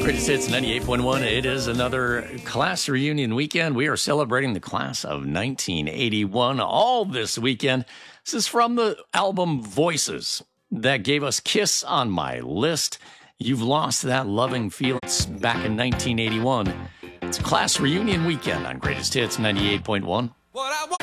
Greatest Hits 98.1. It is another class reunion weekend. We are celebrating the class of 1981 all this weekend. This is from the album Voices that gave us Kiss on My List. You've Lost That Loving Feeling back in 1981. It's a class reunion weekend on Greatest Hits 98.1. What I want.